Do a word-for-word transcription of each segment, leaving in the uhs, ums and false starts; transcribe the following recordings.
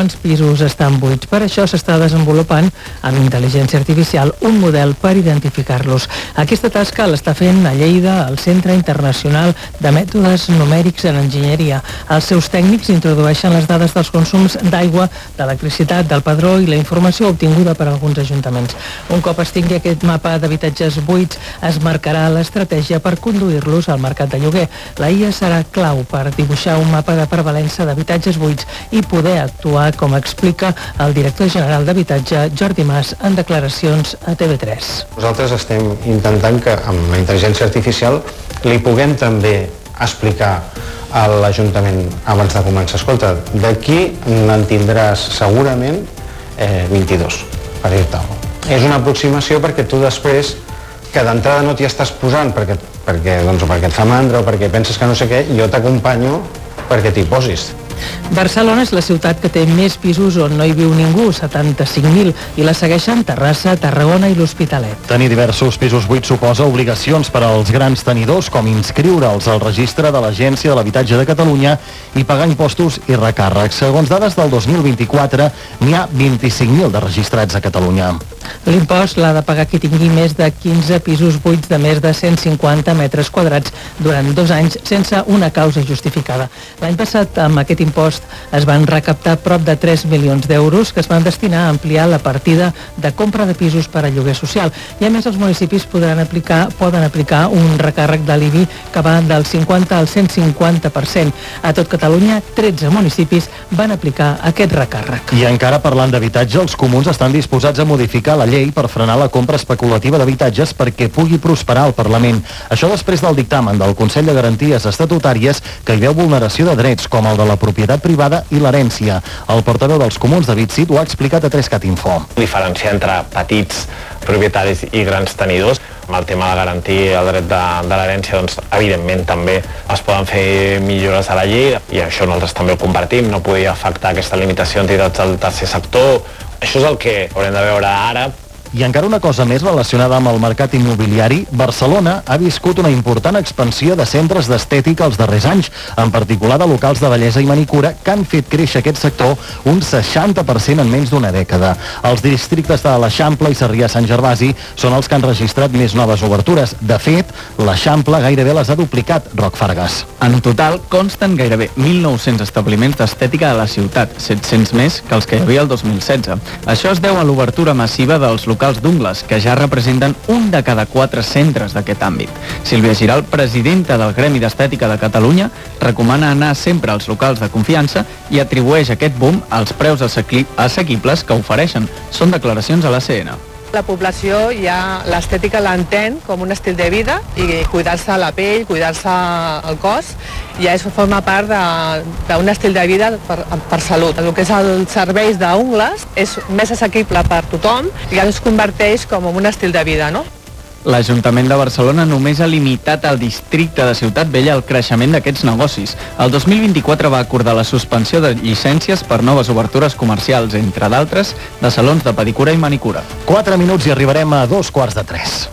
quants pisos estan buits. Per això s'està desenvolupant amb intel·ligència artificial un model per identificar-los. Aquesta tasca l'està fent a Lleida el Centre Internacional de Mètodes Numèrics en Enginyeria. Els seus tècnics introdueixen les dades dels consums d'aigua, d'electricitat, del padró i la informació obtinguda per alguns ajuntaments. Un cop es tingui aquest mapa d'habitatges buits, es marcarà l'estratègia per conduir-los al mercat de lloguer. La I A serà clau per dibuixar un mapa de prevalença d'habitatges buits i poder actuar, com explica el director general d'Habitatge, Jordi Mas, en declaracions a T V tres. Nosaltres estem intentant que amb la intel·ligència artificial li puguem també explicar a l'Ajuntament abans de començar. Escolta, d'aquí n'en tindràs segurament eh, vint-i-dos, per dir-te alguna cosa. És una aproximació perquè tu després, que d'entrada no t'hi estàs posant perquè, perquè, doncs, o perquè et fa mandra o perquè penses que no sé què, jo t'acompanyo perquè t'hi posis. Barcelona és la ciutat que té més pisos on no hi viu ningú, setanta-cinc mil, i la segueixen Terrassa, Tarragona i l'Hospitalet. Tenir diversos pisos buits suposa obligacions per als grans tenidors, com inscriure'ls al registre de l'Agència de l'Habitatge de Catalunya i pagar impostos i recàrrecs. Segons dades del dos mil vint-i-quatre, n'hi ha vint-i-cinc mil de registrats a Catalunya. L'impost l'ha de pagar qui tingui més de quinze pisos buits de més de cent cinquanta metres quadrats durant dos anys sense una causa justificada. L'any passat, amb aquest impost, es van recaptar prop de tres milions d'euros que es van destinar a ampliar la partida de compra de pisos per a lloguer social. I a més, els municipis podran aplicar, poden aplicar un recàrrec de l'I B I que va del cinquanta al cent cinquanta per cent. A tot Catalunya, tretze municipis van aplicar aquest recàrrec. I encara parlant d'habitatge, els comuns estan disposats a modificar la llei per frenar la compra especulativa d'habitatges perquè pugui prosperar al Parlament. Això després del dictamen del Consell de Garanties Estatutàries que hi veu vulneració de drets, com el de la propietat privada i l'herència. El portaveu dels comuns, David Cid, ho ha explicat a tres cat info. Diferenciar entre petits propietaris i grans tenidors. Amb el tema de garantir el dret de, de l'herència, doncs, evidentment també es poden fer millores a la llei i això nosaltres també ho compartim, no podia afectar aquesta limitació a entitats del tercer sector. Això és el que haurem de veure ara. I encara una cosa més relacionada amb el mercat immobiliari, Barcelona ha viscut una important expansió de centres d'estètica els darrers anys, en particular de locals de bellesa i manicura, que han fet créixer aquest sector un seixanta per cent en menys d'una dècada. Els districtes de l'Eixample i Sarrià-Sant Gervasi són els que han registrat més noves obertures. De fet, l'Eixample gairebé les ha duplicat, Roc Fargas. En total, consten gairebé mil nou-cents establiments d'estètica a la ciutat, set-cents més que els que hi havia el dos mil setze. Això es deu a l'obertura massiva dels locals d'ungles, que ja representen un de cada quatre centres d'aquest àmbit. Sílvia Giral, presidenta del Gremi d'Estètica de Catalunya, recomana anar sempre als locals de confiança i atribueix aquest boom als preus assequibles que ofereixen. Són declaracions a la C N. La població ja l'estètica l'entén com un estil de vida i cuidar-se la pell, cuidar-se el cos, ja és, forma part d'un estil de vida per, per salut. El que és els serveis d'ungles és més assequible per tothom i ja es converteix com un estil de vida, no? L'Ajuntament de Barcelona només ha limitat al districte de Ciutat Vella el creixement d'aquests negocis. El dos mil vint-i-quatre va acordar la suspensió de llicències per noves obertures comercials, entre d'altres, de salons de pedicura i manicura. Quatre minuts i arribarem a dos quarts de tres.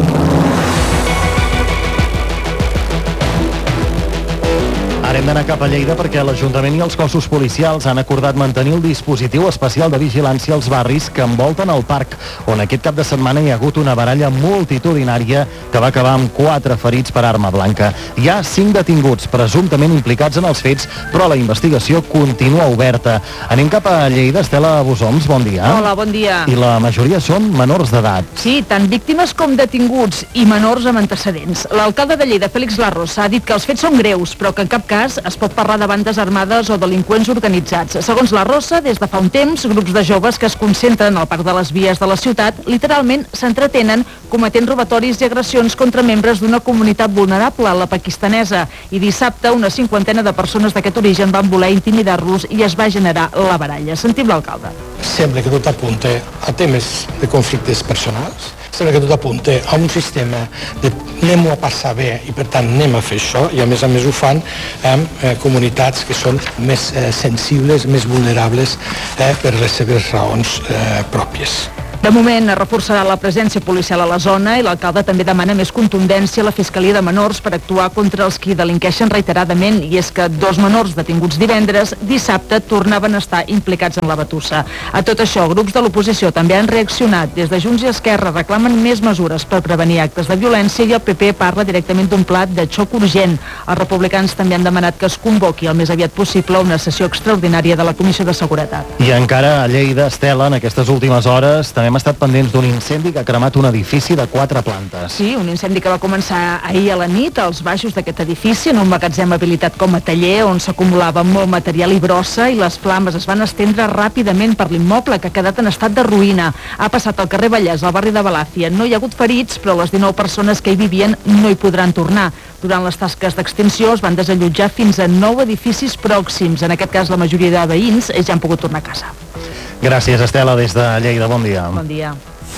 Ara hem d'anar cap a Lleida perquè l'Ajuntament i els cossos policials han acordat mantenir el dispositiu especial de vigilància als barris que envolten el parc, on aquest cap de setmana hi ha hagut una baralla multitudinària que va acabar amb quatre ferits per arma blanca. Hi ha cinc detinguts presumptament implicats en els fets, però la investigació continua oberta. Anem cap a Lleida. Estela Bosoms, bon dia. Hola, bon dia. I la majoria són menors d'edat. Sí, tant víctimes com detinguts i menors amb antecedents. L'alcalde de Lleida, Félix Larrosa, ha dit que els fets són greus, però que en cap cas es pot parlar de bandes armades o delinqüents organitzats. Segons la Rosa, des de fa un temps, grups de joves que es concentren al parc de les vies de la ciutat literalment s'entretenen cometent robatoris i agressions contra membres d'una comunitat vulnerable, la pakistanesa. I dissabte una cinquantena de persones d'aquest origen van voler intimidar-los i es va generar la baralla. Sentim l'alcalde. Sembla que tot apunta a temes de conflictes personals, sembla que tot apunta a un sistema de anem-ho a passar bé i per tant anem a fer això, i a més a més ho fan amb eh, comunitats que són més eh, sensibles, més vulnerables eh, per les seves raons eh, pròpies. De moment es reforçarà la presència policial a la zona i l'alcalde també demana més contundència a la Fiscalia de Menors per actuar contra els qui delinqueixen reiteradament, i és que dos menors detinguts divendres, dissabte tornaven a estar implicats en la batussa. A tot això, grups de l'oposició també han reaccionat. Des de Junts i Esquerra reclamen més mesures per prevenir actes de violència i el P P parla directament d'un pla de xoc urgent. Els republicans també han demanat que es convoqui el més aviat possible una sessió extraordinària de la Comissió de Seguretat. I encara a Lleida, Estela, en aquestes últimes hores també hem estat pendents d'un incendi que ha cremat un edifici de quatre plantes. Sí, un incendi que va començar ahir a la nit als baixos d'aquest edifici, en un magatzem habilitat com a taller on s'acumulava molt material i brossa, i les flames es van estendre ràpidament per l'immoble, que ha quedat en estat de ruïna. Ha passat al carrer Vallès, al barri de Balàfia. No hi ha hagut ferits, però les dinou persones que hi vivien no hi podran tornar. Durant les tasques d'extinció es van desallotjar fins a nou edificis pròxims. En aquest cas, la majoria de veïns ja han pogut tornar a casa. Gràcies, Estela, des de Lleida. Bon dia. Bon dia.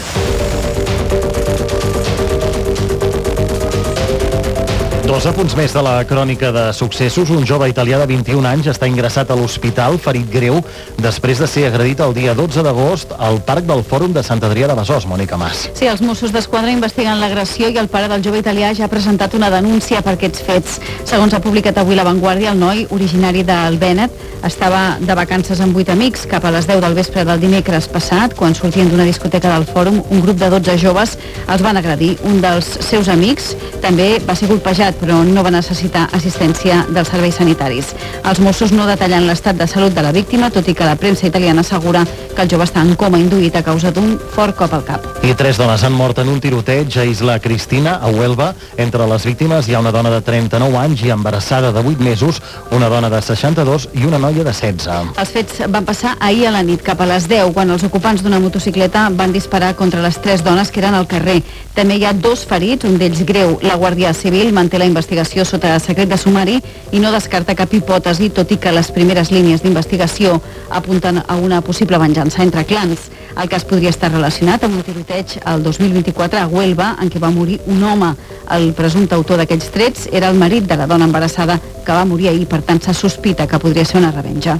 Dos apunts més de la crònica de successos. Un jove italià de vint-i-un anys està ingressat a l'hospital, ferit greu, després de ser agredit el dia dotze d'agost al Parc del Fòrum de Sant Adrià de Besòs. Mònica Mas. Sí, els Mossos d'Esquadra investiguen l'agressió i el pare del jove italià ja ha presentat una denúncia per aquests fets. Segons ha publicat avui La Vanguardia, el noi, originari del Bennett, estava de vacances amb vuit amics. Cap a les deu del vespre del dimecres passat, quan sortien d'una discoteca del Fòrum, un grup de dotze joves els van agredir. Un dels seus amics també va ser colpejat, però no va necessitar assistència dels serveis sanitaris. Els Mossos no detallen l'estat de salut de la víctima, tot i que la premsa italiana assegura que el jove està en coma induït a causa d'un fort cop al cap. I tres dones han mort en un tiroteig a Isla Cristina, a Huelva. Entre les víctimes hi ha una dona de trenta-nou anys i embarassada de vuit mesos, una dona de seixanta-dos i una noia de setze. Els fets van passar ahir a la nit, cap a les deu, quan els ocupants d'una motocicleta van disparar contra les tres dones que eren al carrer. També hi ha dos ferits, un d'ells greu. La Guàrdia Civil manté la investigació sota secret de sumari i no descarta cap hipòtesi, tot i que les primeres línies d'investigació apunten a una possible venjança entre clans. El cas podria estar relacionat amb un tiroteig el dos mil vint-i-quatre a Huelva, en què va morir un home. El presumpte autor d'aquells trets era el marit de la dona embarassada, que va morir ahir, per tant se sospita que podria ser una revenja.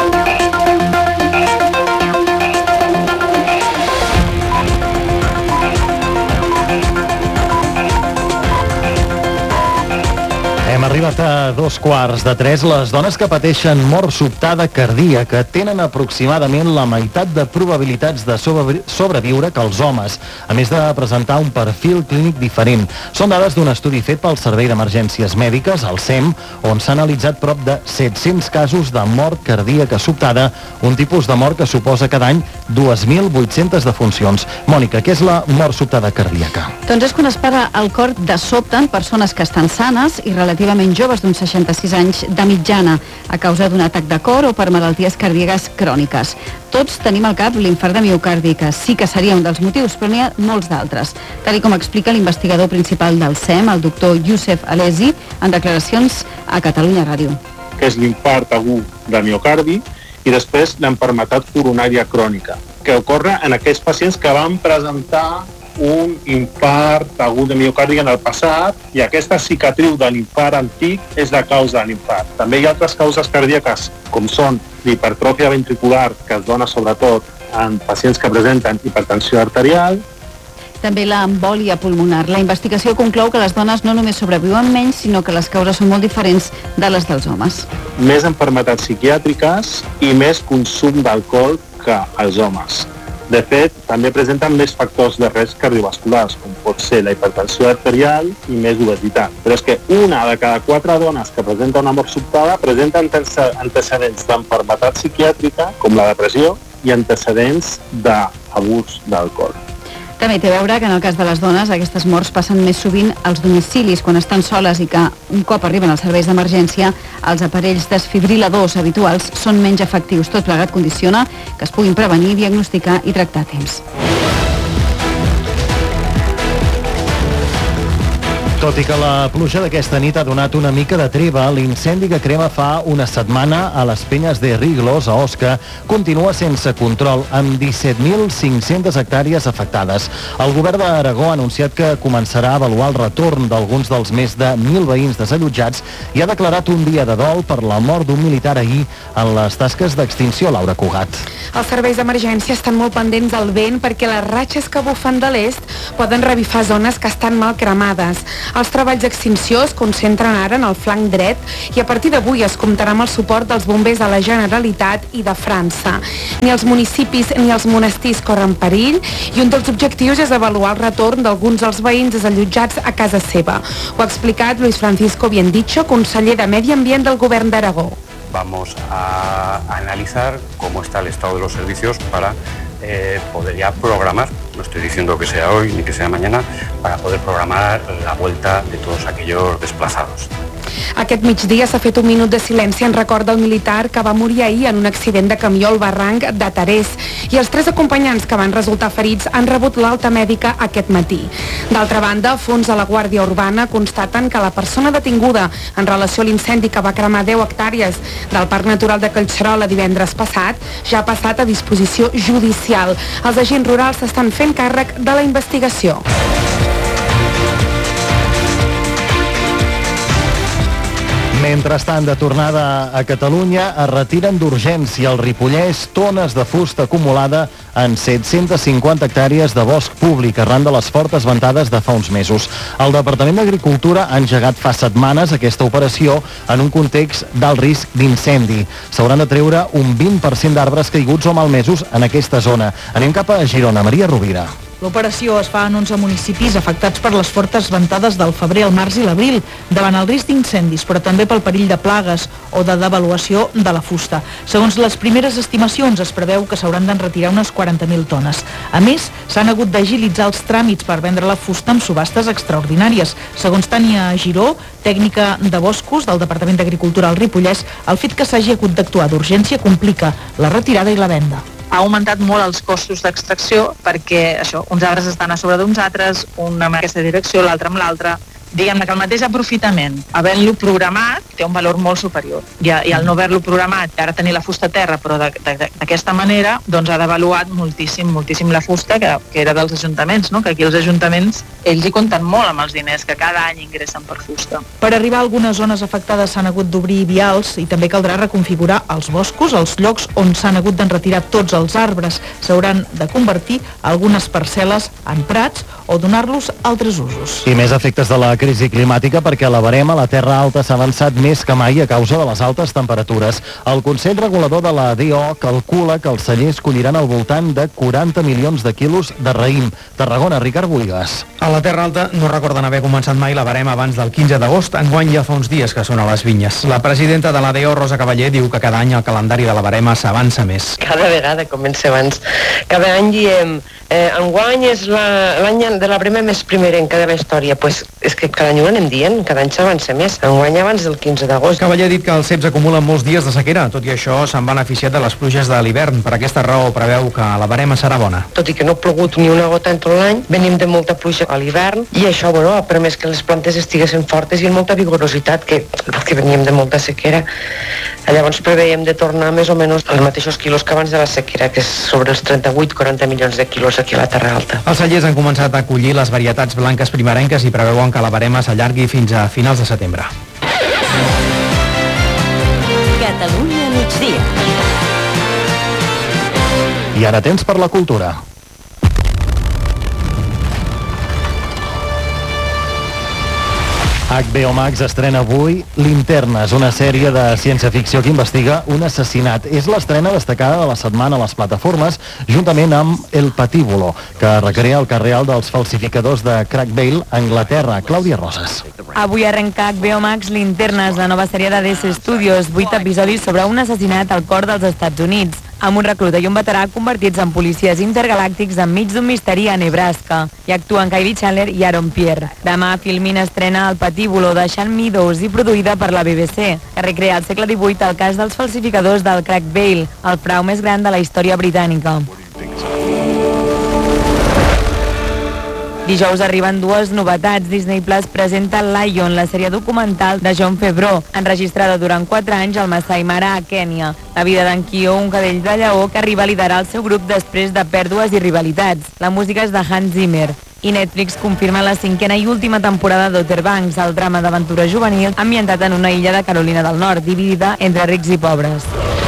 Hem arribat a dos quarts de tres. Les dones que pateixen mort sobtada cardíaca tenen aproximadament la meitat de probabilitats de sobreviure que els homes, a més de presentar un perfil clínic diferent. Són dades d'un estudi fet pel Servei d'Emergències Mèdiques, el S E M, on s'ha analitzat prop de set-cents casos de mort cardíaca sobtada, un tipus de mort que suposa cada any dos mil vuit-centes defuncions. Mònica, què és la mort sobtada cardíaca? Doncs és quan es para el cor de sobte en persones que estan sanes i relativament joves, d'uns seixanta-sis anys de mitjana, a causa d'un atac de cor o per malalties cardíaques cròniques. Tots tenim al cap l'infart de miocardi, que sí que seria un dels motius, però n'hi ha molts d'altres. Tal com explica l'investigador principal del S E M, el doctor Youssef Alesi, en declaracions a Catalunya Ràdio. Que és l'infart agut de miocardi i després l'enfermetat coronària crònica, que ocorre en aquells pacients que van presentar un infart agut de miocardi en el passat, i aquesta cicatriu de l'infart antic és la causa de l'infart. També hi ha altres causes cardíaques, com són l'hipertròfia ventricular, que es dona sobretot en pacients que presenten hipertensió arterial. També l'embòlia pulmonar. La investigació conclou que les dones no només sobreviuen menys, sinó que les causes són molt diferents de les dels homes. Més malalties psiquiàtriques i més consum d'alcohol que els homes. De fet, també presenten més factors de risc cardiovasculars, com pot ser la hipertensió arterial i més obesitat. Però és que una de cada quatre dones que presenta una mort sobtada presenta antecedents d'enfermetat psiquiàtrica, com la depressió, i antecedents d'abús d'alcohol. També té a veure que en el cas de les dones aquestes morts passen més sovint als domicilis quan estan soles i que un cop arriben als serveis d'emergència els aparells desfibriladors habituals són menys efectius. Tot plegat condiciona que es puguin prevenir, diagnosticar i tractar a temps. Tot i que la pluja d'aquesta nit ha donat una mica de treva, l'incendi que crema fa una setmana a les penyes de Riglos, a Osca, continua sense control, amb disset mil cinc-centes hectàrees afectades. El govern d'Aragó ha anunciat que començarà a avaluar el retorn d'alguns dels més de mil veïns desallotjats i ha declarat un dia de dol per la mort d'un militar ahir en les tasques d'extinció. Laura Cugat. Els serveis d'emergència estan molt pendents del vent perquè les ratxes que bufen de l'est poden revifar zones que estan mal cremades. Els treballs d'extinció es concentren ara en el flanc dret i a partir d'avui es comptarà amb el suport dels bombers de la Generalitat i de França. Ni els municipis ni els monestirs corren perill i un dels objectius és avaluar el retorn d'alguns dels veïns desallotjats a casa seva. Ho ha explicat Luis Francisco Biendicho, conseller de Medi Ambient del Govern d'Aragó. Vamos a analizar cómo está el estado de los servicios para eh, poder ya programar, no estoy diciendo que sea hoy ni que sea mañana, para poder programar la vuelta de todos aquellos desplazados. Aquest migdia s'ha fet un minut de silenci en record del militar que va morir ahir en un accident de camió al barranc de Tarés i els tres acompanyants que van resultar ferits han rebut l'alta mèdica aquest matí. D'altra banda, fons de la Guàrdia Urbana constaten que la persona detinguda en relació a l'incendi que va cremar deu hectàrees del Parc Natural de Collserola divendres passat ja ha passat a disposició judicial. Els agents rurals s'estan fent càrrec de la investigació. Mentrestant, de tornada a Catalunya, es retiren d'urgència al Ripollès tones de fusta acumulada en set-centes cinquanta hectàrees de bosc públic arran de les fortes ventades de fa uns mesos. El Departament d'Agricultura ha engegat fa setmanes aquesta operació en un context d'alt risc d'incendi. S'hauran de treure un vint per cent d'arbres caiguts o malmesos en aquesta zona. Anem cap a Girona. Maria Rovira. L'operació es fa en onze municipis afectats per les fortes ventades del febrer, el març i l'abril, davant el risc d'incendis, però també pel perill de plagues o de devaluació de la fusta. Segons les primeres estimacions, es preveu que s'hauran d'en retirar unes quaranta mil tones. A més, s'han hagut d'agilitzar els tràmits per vendre la fusta amb subhastes extraordinàries. Segons Tània Giró, tècnica de boscos del Departament d'Agricultura al Ripollès, el fet que s'hagi hagut d'actuar d'urgència complica la retirada i la venda. Ha augmentat molt els costos d'extracció perquè això, uns arbres estan a sobre d'uns altres, un en aquesta direcció, l'altre amb l'altre. Diguem-ne que el mateix aprofitament, havent-lo programat, té un valor molt superior. I, i al no haver-lo programat, ara tenir la fusta a terra, però d'aquesta manera, doncs ha devaluat moltíssim, moltíssim la fusta que, que era dels ajuntaments, no? Que aquí els ajuntaments, ells hi compten molt amb els diners que cada any ingressen per fusta. Per arribar a algunes zones afectades s'han hagut d'obrir vials i també caldrà reconfigurar els boscos, els llocs on s'han hagut d'enretirar tots els arbres. S'hauran de convertir algunes parcel·les en prats o donar-los altres usos. I més efectes de la crisi climàtica perquè a la Verema la Terra Alta s'ha avançat més que mai a causa de les altes temperatures. El Consell Regulador de la D O calcula que els cellers colliran al voltant de quaranta milions de quilos de raïm. Tarragona, Ricard Boigas. A la Terra Alta no recorden haver començat mai la Verema abans del quinze d'agost, enguany ja fa uns dies que són a les vinyes. La presidenta de la D O, Rosa Cavaller, diu que cada any el calendari de la Verema s'avança més. Cada vegada comença abans. Cada any diem, eh, enguany és l'any de la Verema més primerenca de la història. Pues és que cada any ho anem dient, cada any s'avança més. Enguany abans del quinze d'agost. Cavaller ha dit que els ceps acumulen molts dies de sequera. Tot i això, s'han beneficiat de les pluges de l'hivern. Per aquesta raó preveu que la Verema serà bona. Tot i que no ha plogut ni una gota en tot l'any, venim de molta pluja a l'hivern i això, bueno, ha permès que les plantes estiguessin fortes i amb molta vigorositat, que, que veníem de molta sequera. Llavors preveiem de tornar més o menys als mateixos quilos que abans de la sequera, que és sobre els trenta-vuit a quaranta milions de quilos aquí a la Terra Alta. Els cellers han començat a collir les varietats blanques primerenques i preveuen que la Verema s'allargui fins a finals de setembre. Catalunya migdia. I ara temps per la cultura. H B O Max estrena avui Linternes, una sèrie de ciència-ficció que investiga un assassinat. És l'estrena destacada de la setmana a les plataformes, juntament amb El Patíbulo, que recrea el cas real dels falsificadors de Crackvale, Anglaterra. Clàudia Rosas. Avui arrenca H B O Max Linternes, la nova sèrie de D C Studios, vuit episodis sobre un assassinat al cor dels Estats Units, amb un recluta i un veterà convertits en policies intergalàctics enmig d'un misteri a Nebraska. Hi actuen Kylie Chandler i Aaron Pierre. Demà Filmin estrena El Patíbulo de Sean Meadows i produïda per la B B C, que recrea al segle divuit el cas dels falsificadors del Crackvale, el frau més gran de la història britànica. Dijous arriben dues novetats. Disney Plus presenta Lion, la sèrie documental de John Favreau, enregistrada durant quatre anys al Masai Mara a Kènia. La vida d'en Kyo, un cadell de lleó que arriba a liderar el seu grup després de pèrdues i rivalitats. La música és de Hans Zimmer. I Netflix confirma la cinquena i última temporada d'Outer Banks, el drama d'aventura juvenil ambientat en una illa de Carolina del Nord, dividida entre rics i pobres.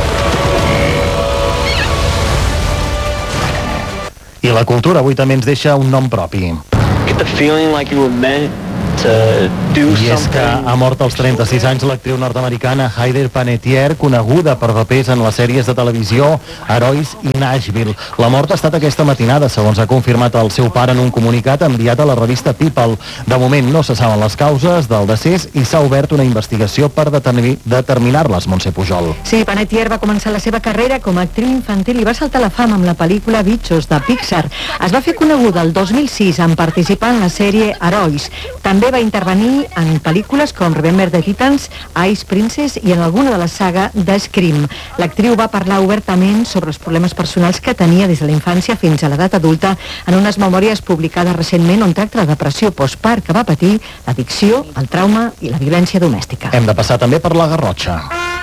I la cultura avui també ens deixa un nom propi. Get the feeling like you were meant to do I és que ha mort als trenta-sis anys l'actriu nord-americana Heather Panettiere, coneguda per papers en les sèries de televisió Herois i Nashville. La mort ha estat aquesta matinada, segons ha confirmat el seu pare en un comunicat enviat a la revista People. De moment no se saben les causes del decés i s'ha obert una investigació per determi- determinar-les, Montse Pujol. Sí, Panettiere va començar la seva carrera com a actriu infantil i va saltar a la fama amb la pel·lícula Bichos, de Pixar. Es va fer coneguda el dos mil sis en participar en la sèrie Herois. També va intervenir en pel·lícules com Remember the Titans, Ice Princess i en alguna de la saga de Scream. L'actriu va parlar obertament sobre els problemes personals que tenia des de la infància fins a l'edat adulta en unes memòries publicades recentment on tracta la depressió postpart que va patir, l'addicció, el trauma i la violència domèstica. Hem de passar també per la Garrotxa.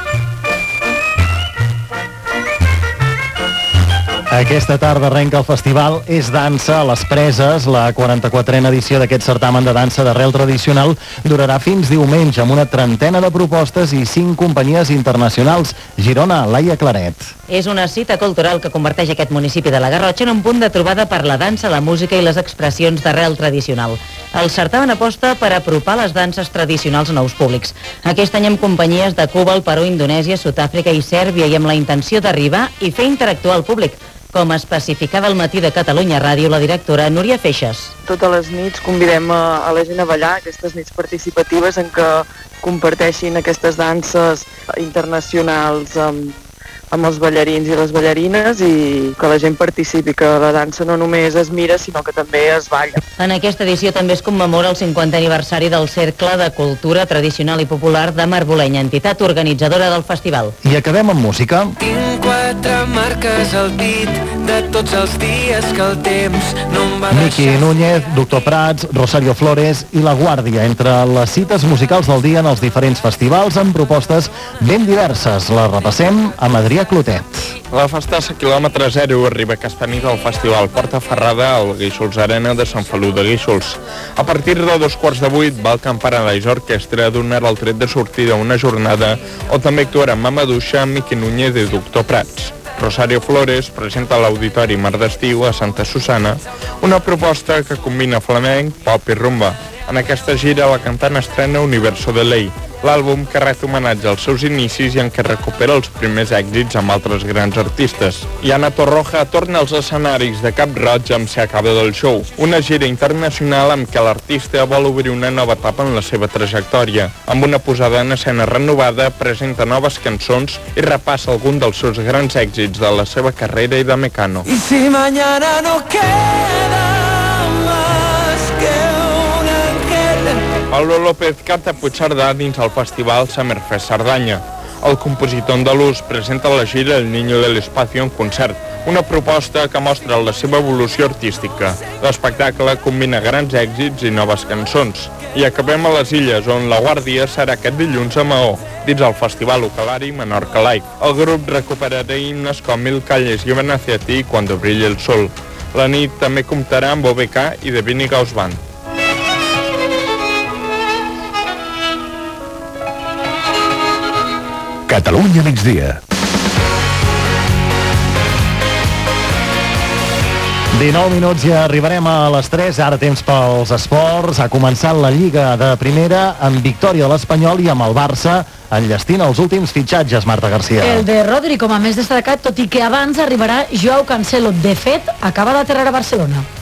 Aquesta tarda arrenca el festival És Dansa a les Preses. La quaranta-quatrena edició d'aquest certamen de dansa d'arrel tradicional durarà fins diumenge amb una trentena de propostes i cinc companyies internacionals. Girona, Laia Claret. És una cita cultural que converteix aquest municipi de la Garrotxa en un punt de trobada per la dansa, la música i les expressions d'arrel tradicional. El certamen aposta per apropar les danses tradicionals a nous públics. Aquest any amb companyies de Cuba, el Perú, Indonèsia, Sud-àfrica i Sèrbia i amb la intenció d'arribar i fer interactuar el públic, com especificava al Matí de Catalunya Ràdio la directora Núria Feixes. Totes les nits convidem a, a la gent a ballar, aquestes nits participatives en què comparteixin aquestes danses internacionals amb, amb els ballarins i les ballarines i que la gent participi, que la dansa no només es mira sinó que també es balla. En aquesta edició també es commemora el cinquantè aniversari del Cercle de Cultura Tradicional i Popular de Marbolenya, entitat organitzadora del festival. I acabem amb música. Tinc quatre marques al dit de tots els dies que el temps no em va Miqui deixar. Núñez, Doctor Prats, Rosario Flores i La Guàrdia, entre les cites musicals del dia en els diferents festivals amb propostes ben diverses. Les repassem amb Adrià Clotet. La festassa quilòmetre zero arriba aquesta nit al Festival Porta Ferrada al Guíxols Arena de Sant Feliu de Guíxols. A partir de dos quarts de vuit, Balkan Paradise Orquestra donarà el tret de sortida a una jornada on també actuaran Mamaduixa, Miqui Núñez i Doctor Prats. Rosario Flores presenta a l'Auditori Mar d'Estiu a Santa Susana una proposta que combina flamenc, pop i rumba. En aquesta gira la cantant estrena Universo de Ley, l'àlbum que ret homenatge als seus inicis i en què recupera els primers èxits amb altres grans artistes. I Ana Torroja torna als escenaris de Cap Roig amb Se acaba del show, una gira internacional amb què l'artista vol obrir una nova etapa en la seva trajectòria. Amb una posada en escena renovada, presenta noves cançons i repassa algun dels seus grans èxits de la seva carrera i de Mecano. Y si mañana no queda más que un ángel. Pablo López canta Puigcerdà dins el festival Summerfest Cerdanya. El compositor andalús presenta la gira El Niño del Espacio en concert, una proposta que mostra la seva evolució artística. L'espectacle combina grans èxits i noves cançons. I acabem a les Illes, on La Guàrdia serà aquest dilluns a Maó, dins el Festival Ucalari Menorca Laic. El grup recuperarà himnes com Mil calles llevan hacia ti cuando brille el sol. La nit també comptarà amb O B K i The Vinegaus Band. Catalunya migdia. dinou minuts i arribarem a les tres, ara temps pels esports. Ha començat la Lliga de Primera amb victòria de l'Espanyol i amb el Barça enllestint els últims fitxatges, Marta Garcia. El de Rodri com a més destacat, tot i que abans arribarà Joao Cancelo. De fet, acaba d'aterrar a Barcelona.